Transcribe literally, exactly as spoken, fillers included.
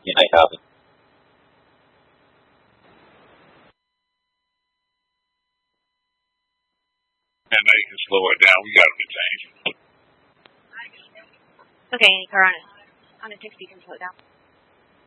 Yeah, I have. And they can slow it down. We got them to change it. Okay, Corona. On a sixty, you can slow it down.